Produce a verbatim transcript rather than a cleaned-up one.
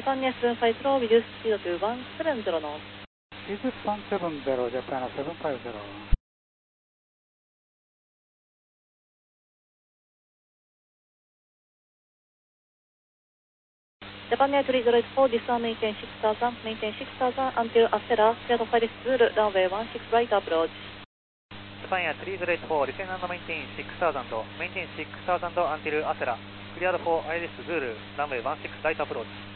Japan seven five zero, reduce speed to one seven zero knots. Is it one seven zero, Japan seven five zero? Japan three zero eight four, this one maintain six thousand, maintain six thousand until Acela, clear to Paris Zulu, runway one six right approach. Japan Air three zero eight four, descend and maintain six thousand, maintain six thousand until Acela, cleared for Iris Zulu, runway one six right approach.